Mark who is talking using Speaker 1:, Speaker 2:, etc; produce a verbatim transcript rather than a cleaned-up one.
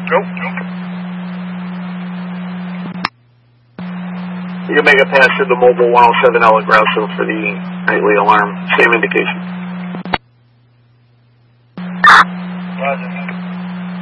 Speaker 1: Nope.
Speaker 2: You can make a pass to the mobile one oh seven L Aggressive for the nightly alarm. Same indication.